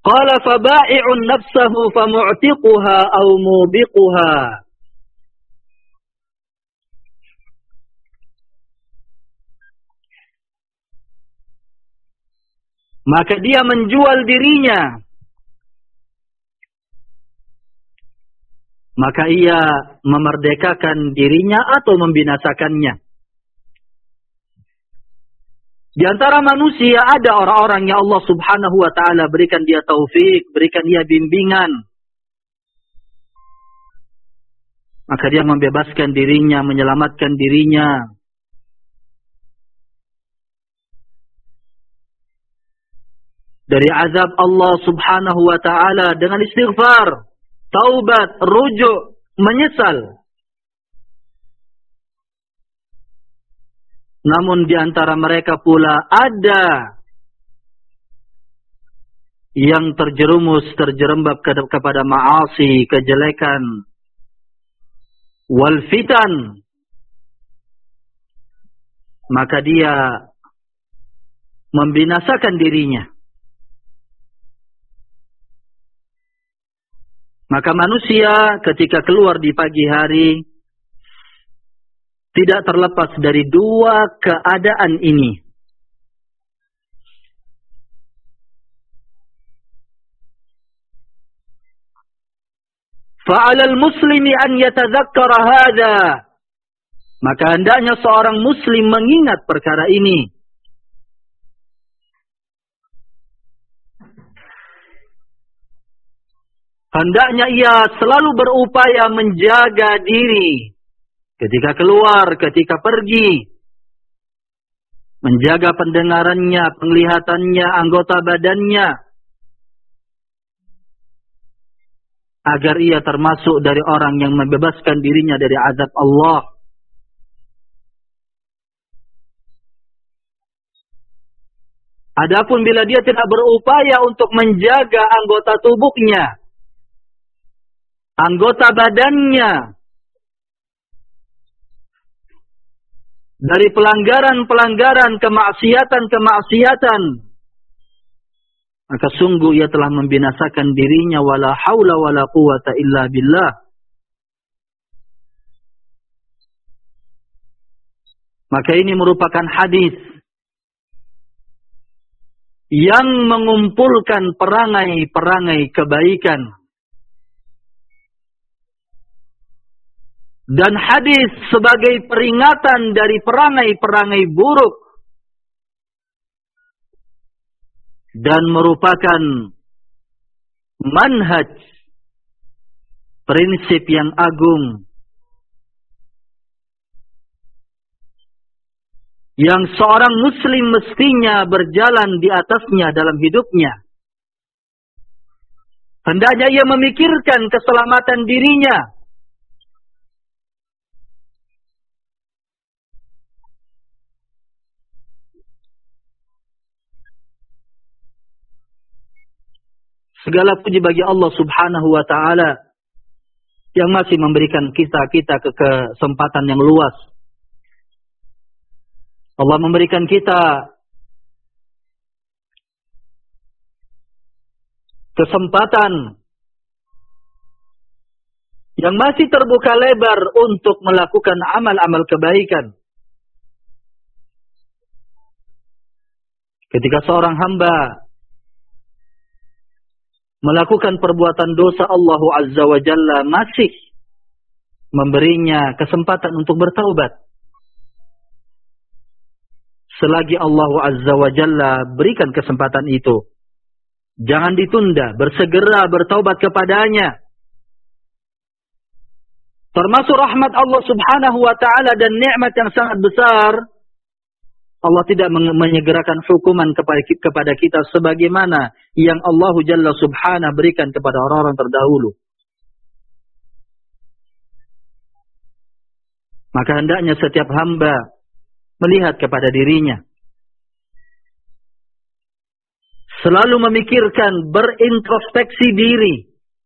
Qala faba'i'un nafsahu famu'tiquha aw mubiquha. Maka dia menjual dirinya. Maka ia memerdekakan dirinya atau membinasakannya. Di antara manusia ada orang-orang yang Allah subhanahu wa ta'ala berikan dia taufik, berikan dia bimbingan. Maka dia membebaskan dirinya, menyelamatkan dirinya. Dari azab Allah subhanahu wa ta'ala dengan istighfar, taubat, rujuk, menyesal. Namun di antara mereka pula ada yang terjerumus, terjerembab kepada ma'asi, kejelekan, wal fitan. Maka dia membinasakan dirinya. Maka manusia ketika keluar di pagi hari tidak terlepas dari dua keadaan ini. Fa'alal muslimi an yatadzakkara hadza. Maka hendaknya seorang muslim mengingat perkara ini. Hendaknya ia selalu berupaya menjaga diri. Ketika keluar, ketika pergi. Menjaga pendengarannya, penglihatannya, anggota badannya. Agar ia termasuk dari orang yang membebaskan dirinya dari azab Allah. Adapun bila dia tidak berupaya untuk menjaga anggota tubuhnya, anggota badannya, dari pelanggaran-pelanggaran, kemaksiatan-kemaksiatan, maka sungguh ia telah membinasakan dirinya. Wala haula wala quwata illa billah. Maka ini merupakan hadis yang mengumpulkan perangai-perangai kebaikan. Dan hadis sebagai peringatan dari perangai-perangai buruk. Dan merupakan manhaj, prinsip yang agung, yang seorang muslim mestinya berjalan di atasnya dalam hidupnya. Hendaknya ia memikirkan keselamatan dirinya. Segala puji bagi Allah subhanahu wa ta'ala yang masih memberikan kita kesempatan yang luas. Allah memberikan kita kesempatan yang masih terbuka lebar untuk melakukan amal-amal kebaikan. Ketika seorang hamba melakukan perbuatan dosa, Allah Azza wa Jalla masih memberinya kesempatan untuk bertaubat. Selagi Allah Azza wa Jalla berikan kesempatan itu, jangan ditunda, bersegera bertaubat kepadanya. Termasuk rahmat Allah subhanahu wa ta'ala dan nikmat yang sangat besar, Allah tidak menyegerakan hukuman kepada kita sebagaimana yang Allah Jalla Subhanahu berikan kepada orang-orang terdahulu. Maka hendaknya setiap hamba melihat kepada dirinya. Selalu memikirkan, berintrospeksi diri.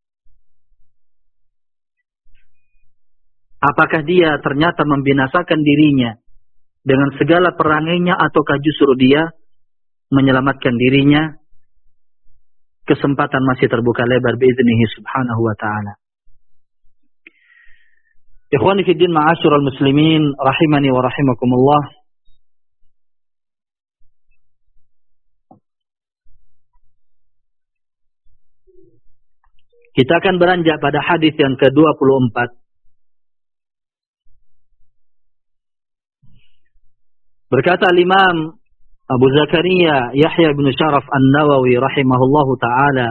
Apakah dia ternyata membinasakan dirinya dengan segala perangainya, ataukah justru dia menyelamatkan dirinya? kesempatan masih terbuka lebar biiznihi subhanahu wa ta'ala. Ikhwani fi din ma'asyiral muslimin rahimani wa rahimakumullah. Kita akan beranjak pada hadis yang ke-24. Berkata Imam Abu Zakaria Yahya bin Sharaf An-Nawawi rahimahullahu ta'ala,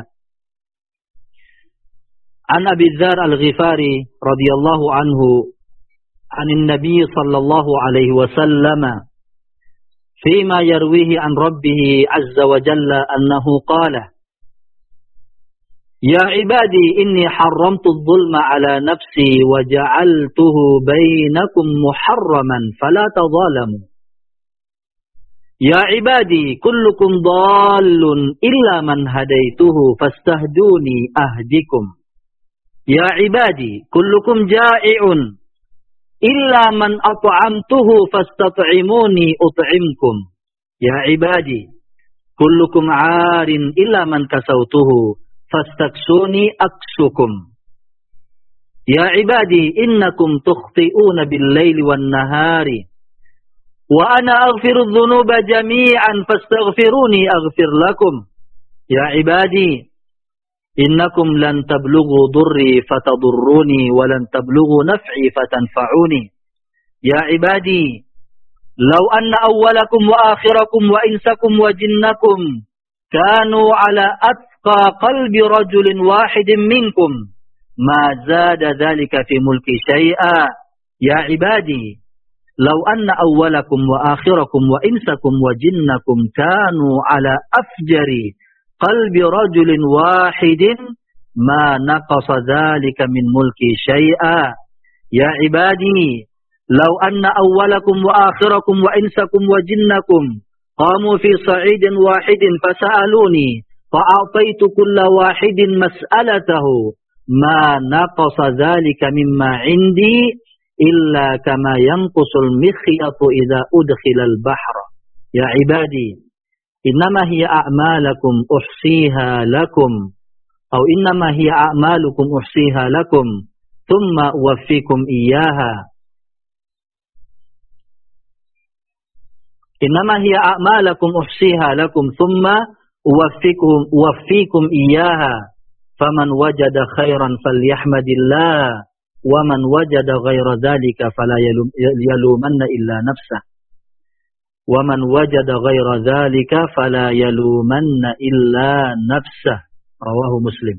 An Abi Dzar Al-Ghifari radhiyallahu anhu, anin Nabi sallallahu alaihi wasallam, fima yarwihi an Rabbih azza wa jalla annahu qala, Ya ibadi inni haramtu adh-dhulma ala nafsi wa ja'altuhu bainakum muharraman fala tadhalamu. Ya ibadi kullukum dhallun illa man hadaituhu fastahduni ahdikum. Ya ibadi kullukum ja'i'un illa man at'amtuhu fastat'imuni ut'imkum. Ya ibadi kullukum 'arin illa man kasautuhu fastaksuni aksukum. Ya ibadi innakum tukhti'una bil-laili wan-nahari wa ana aghfiru dhunuba jami'an fastaghfiruni aghfir lakum. Ya ibadi innakum lan tablughu durri fatadurruni wa lan tablughu naf'i fatanfa'uni. Ya ibadi law anna awwalakum wa akhirakum wa insakum wa jinnakum kanu ala atqa qalbi rajulin wahidin minkum ma zada dhalika fi mulki syai'a. Ya ibadi law anna awwalakum wa akhirakum wa insakum wa jinnakum kanu ala afjari qalbi rajulin wahidin ma naqasa dhalika min mulki syai'a. Ya ibadi law anna awwalakum wa akhirakum wa insakum wa jinnakum qamu fi sa'idin wahidin fasa'aluni fa'ataitu kulla wahidin mas'alatahu ma naqasa dhalika mimma 'indi illa kama yanqusul mikhyatu idza udkhilal bahra. Ya ibadi innama hiya a'malakum uhsiha lakum aw innama hiya a'malukum uhsiha lakum thumma uwaffikum iyyaha. Innama hiya a'malakum uhsiha lakum thumma uwaffikum iyyaha. Faman wajada khairan falyahmadillah wa man wajada ghaira dzalika fala yalumanna illa nafsah. Wa man wajada ghaira dzalika fala yalumanna illa nafsah. Rawahu Muslim.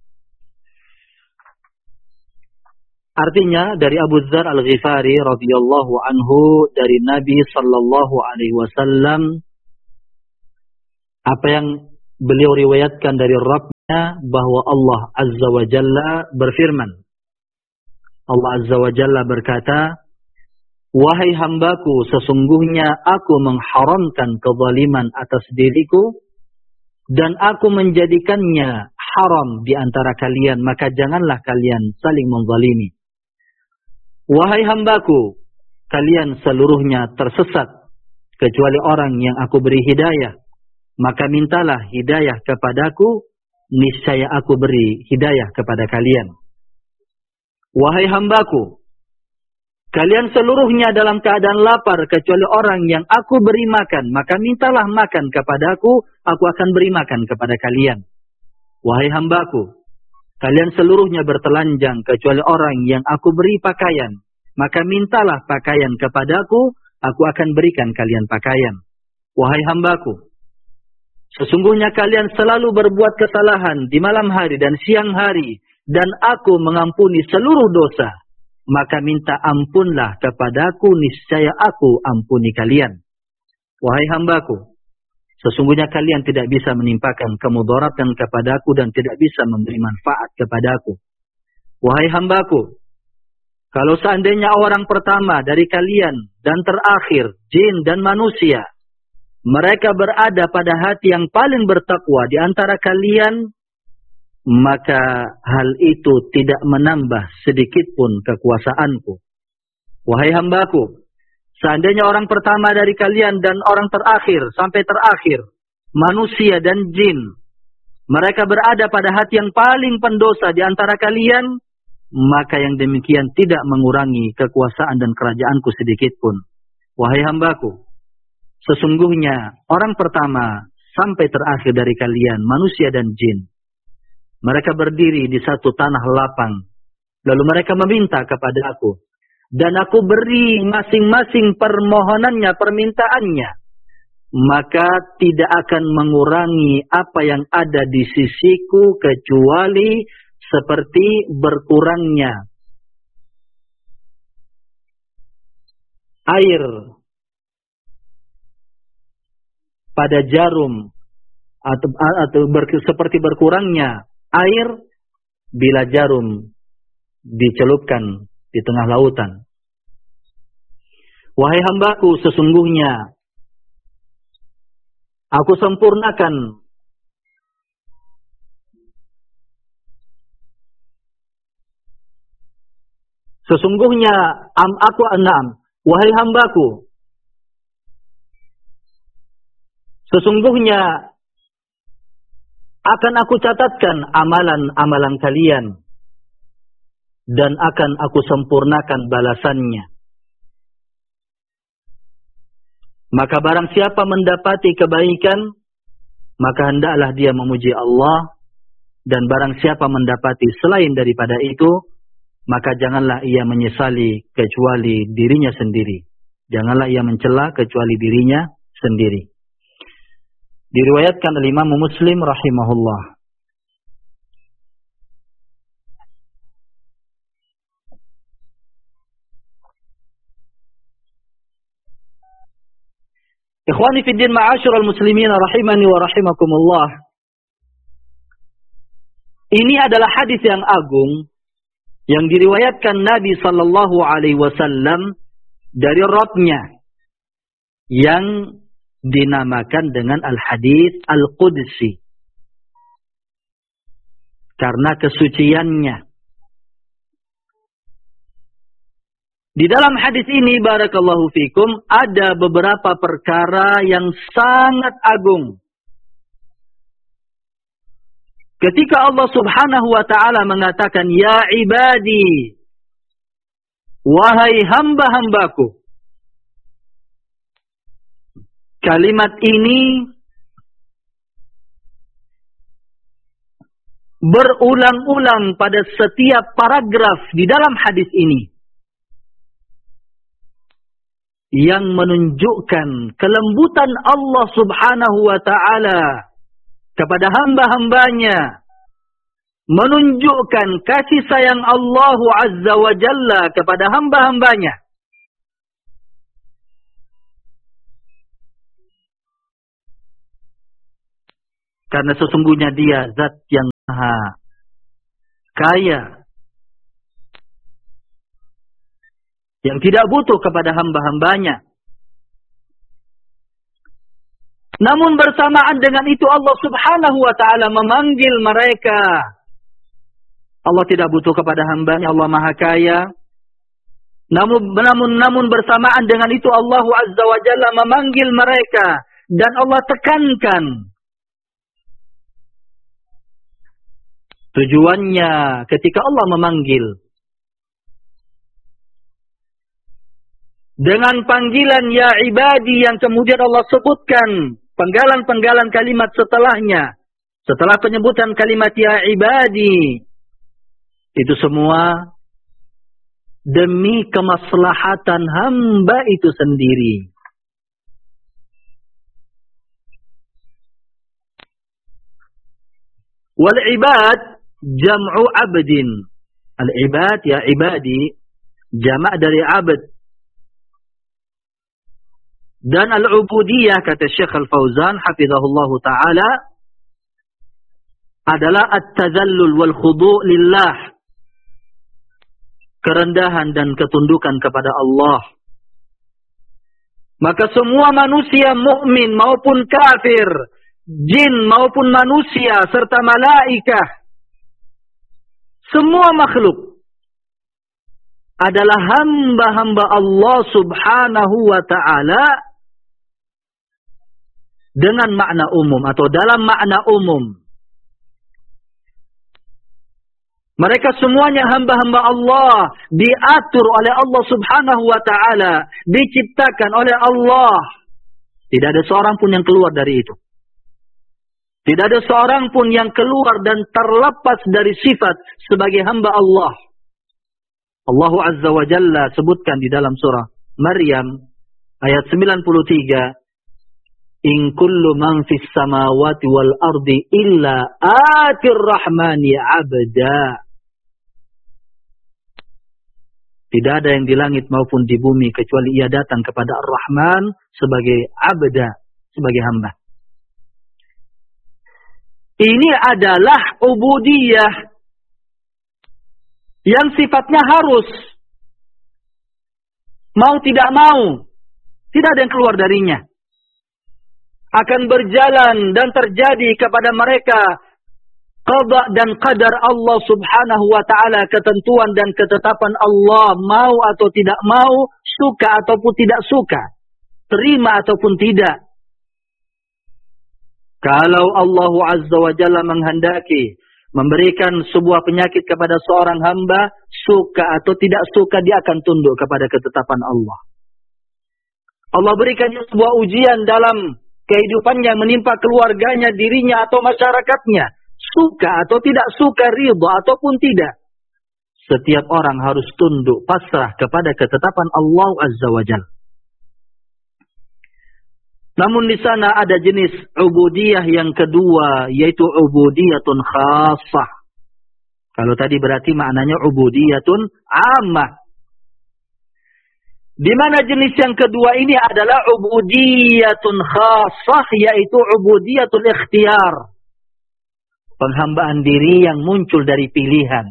Artinya dari Abu Dzar Al-Ghifari radhiyallahu anhu dari Nabi sallallahu alaihi wasallam, apa yang beliau riwayatkan dari Rabbnya bahwa Allah Azza wa Jalla berfirman. Allah Azza wa Jalla berkata, Wahai hambaku, sesungguhnya aku mengharamkan kezaliman atas diriku dan aku menjadikannya haram di antara kalian, maka janganlah kalian saling menzalimi. Wahai hambaku, kalian seluruhnya tersesat kecuali orang yang aku beri hidayah, maka mintalah hidayah kepadaku, niscaya aku beri hidayah kepada kalian. Wahai hambaku, kalian seluruhnya dalam keadaan lapar kecuali orang yang aku beri makan, maka mintalah makan kepadaku, aku akan beri makan kepada kalian. Wahai hambaku, kalian seluruhnya bertelanjang kecuali orang yang aku beri pakaian, maka mintalah pakaian kepadaku, aku akan berikan kalian pakaian. Wahai hambaku, sesungguhnya kalian selalu berbuat kesalahan di malam hari dan siang hari, dan aku mengampuni seluruh dosa, maka minta ampunlah kepadaku, niscaya aku ampuni kalian. Wahai hambaku, sesungguhnya kalian tidak bisa menimpakan kemudaratan kepadaku dan tidak bisa memberi manfaat kepadaku. Wahai hambaku, kalau seandainya orang pertama dari kalian dan terakhir, jin dan manusia, mereka berada pada hati yang paling bertakwa di antara kalian, maka hal itu tidak menambah sedikit pun kekuasaanku. Wahai hambaku, seandainya orang pertama dari kalian dan orang terakhir sampai terakhir, manusia dan jin, mereka berada pada hati yang paling pendosa di antara kalian, maka yang demikian tidak mengurangi kekuasaan dan kerajaanku sedikit pun. Wahai hambaku, sesungguhnya orang pertama sampai terakhir dari kalian, manusia dan jin, mereka berdiri di satu tanah lapang. Lalu mereka meminta kepada aku. Dan aku beri masing-masing permohonannya, permintaannya. Maka tidak akan mengurangi apa yang ada di sisiku kecuali seperti berkurangnya air pada jarum atau seperti berkurangnya air bila jarum dicelupkan di tengah lautan. Wahai hambaku, sesungguhnya aku sempurnakan wahai hambaku, sesungguhnya akan aku catatkan amalan-amalan kalian dan akan aku sempurnakan balasannya. Maka barang siapa mendapati kebaikan, maka hendaklah dia memuji Allah, dan barang siapa mendapati selain daripada itu, maka janganlah ia menyesali kecuali dirinya sendiri. Janganlah ia mencela kecuali dirinya sendiri. Diriwayatkan oleh Imam Muslim rahimahullah. Ikhwani fi din ma'asyiral muslimin rahimani wa rahimakumullah. Ini adalah hadis yang agung yang diriwayatkan Nabi sallallahu alaihi wasallam dari Rabbnya yang dinamakan dengan al-hadis al-qudsi karena kesuciannya. Di dalam hadis ini barakallahu fikum ada beberapa perkara yang sangat agung. Ketika Allah Subhanahu wa taala mengatakan ya ibadi, wahai hamba-hambaku. Kalimat ini berulang-ulang pada setiap paragraf di dalam hadis ini, yang menunjukkan kelembutan Allah Subhanahu wa ta'ala kepada hamba-hambanya, menunjukkan kasih sayang Allah Azza wa Jalla kepada hamba-hambanya. Karena sesungguhnya dia zat yang maha kaya, yang tidak butuh kepada hamba-hambanya. Namun bersamaan dengan itu Allah Subhanahu wa ta'ala memanggil mereka. Allah tidak butuh kepada hambanya, Allah maha kaya. Namun bersamaan dengan itu Allah Azza wa Jalla memanggil mereka. Dan Allah tekankan. Tujuannya ketika Allah memanggil dengan panggilan ya ibadi yang kemudian Allah sebutkan penggalan-penggalan kalimat setelahnya. Setelah penyebutan kalimat ya ibadi, itu semua demi kemaslahatan hamba itu sendiri. Wal ibad jam'u abdin. Al ibad ya ibadi jamak dari abd. Dan al-ubudiyah kata Syekh Al-Fauzan hafizahullahu taala adalah at-tazallul wal khudu' lillah. Kerendahan dan ketundukan kepada Allah. Maka semua manusia mukmin maupun kafir, jin maupun manusia serta malaikah, semua makhluk adalah hamba-hamba Allah Subhanahu wa ta'ala dengan makna umum atau dalam makna umum. Mereka semuanya hamba-hamba Allah, diatur oleh Allah Subhanahu wa ta'ala, diciptakan oleh Allah. Tidak ada seorang pun yang keluar dari itu. Tidak ada seorang pun yang keluar dan terlepas dari sifat sebagai hamba Allah. Allah Azza wa Jalla sebutkan di dalam surah Maryam ayat 93, In kullu man fis samawati wal ardi illa atir rahmani abda. Tidak ada yang di langit maupun di bumi kecuali ia datang kepada Ar-Rahman sebagai abda, sebagai hamba. Ini adalah ubudiyah yang sifatnya harus. Mau tidak mau, tidak ada yang keluar darinya. Akan berjalan dan terjadi kepada mereka qada dan qadar Allah Subhanahu wa ta'ala, ketentuan dan ketetapan Allah, mau atau tidak mau, suka ataupun tidak suka, terima ataupun tidak. Kalau Allah Azza wa Jalla menghendaki memberikan sebuah penyakit kepada seorang hamba, suka atau tidak suka, dia akan tunduk kepada ketetapan Allah. Allah berikan sebuah ujian dalam kehidupannya, menimpa keluarganya, dirinya atau masyarakatnya. Suka atau tidak suka, ridha ataupun tidak, setiap orang harus tunduk, pasrah kepada ketetapan Allah Azza wa Jalla. Namun di sana ada jenis ubudiyah yang kedua, yaitu ubudiyatun khassah. Kalau tadi berarti maknanya ubudiyatun ammah. Di mana jenis yang kedua ini adalah ubudiyatun khassah, yaitu ubudiyatul ikhtiyar. Penghambaan diri yang muncul dari pilihan.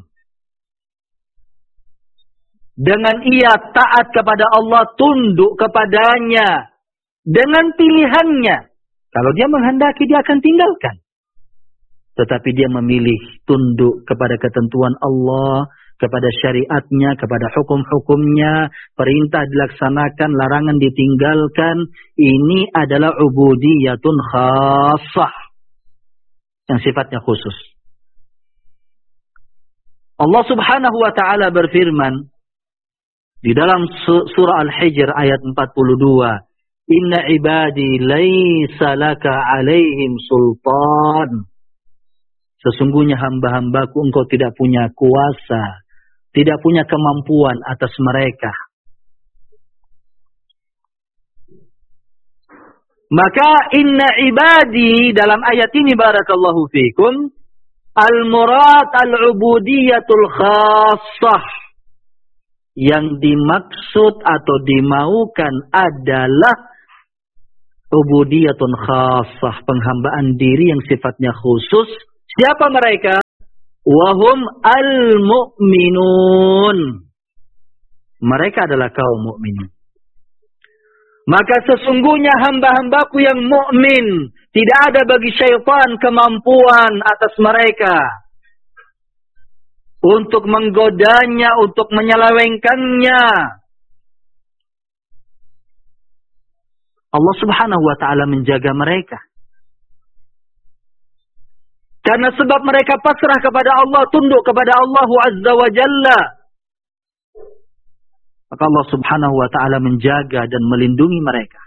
Dengan ia taat kepada Allah, tunduk kepadanya. Dengan pilihannya. Kalau dia menghendaki, dia akan tinggalkan. Tetapi dia memilih tunduk kepada ketentuan Allah, kepada syariatnya, kepada hukum-hukumnya, perintah dilaksanakan, larangan ditinggalkan. Ini adalah ubudiyatun khassah, yang sifatnya khusus. Allah Subhanahu wa ta'ala berfirman di dalam surah Al-Hijr ayat 42, Inna ibadi laysa laka alaihim sultan. Sesungguhnya hamba-hambaku engkau tidak punya kuasa, tidak punya kemampuan atas mereka. Maka inna ibadi dalam ayat ini barakallahu fikum, al-murad al-ubudiyatul khassah. Yang dimaksud atau dimaukan adalah ubudiyatun khassah, penghambaan diri yang sifatnya khusus. Siapa mereka? Wahum al-mu'minun. Mereka adalah kaum mukminin. Maka sesungguhnya hamba-hambaku yang mukmin, tidak ada bagi syaitan kemampuan atas mereka untuk menggodanya, untuk menyelewengkannya. Allah Subhanahu wa ta'ala menjaga mereka. Karena sebab mereka pasrah kepada Allah, tunduk kepada Allah Azza wa Jalla. Maka Allah Subhanahu wa ta'ala menjaga dan melindungi mereka.